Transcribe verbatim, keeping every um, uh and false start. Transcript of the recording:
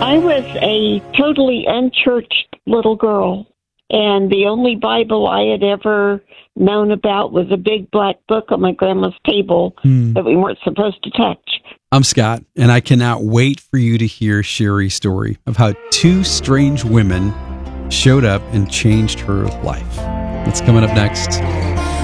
I was a totally unchurched little girl, and the only Bible I had ever known about was a big black book on my grandma's table mm. that we weren't supposed to touch. I'm Scott, and I cannot wait for you to hear Sherry's story of how two strange women showed up and changed her life. That's coming up next.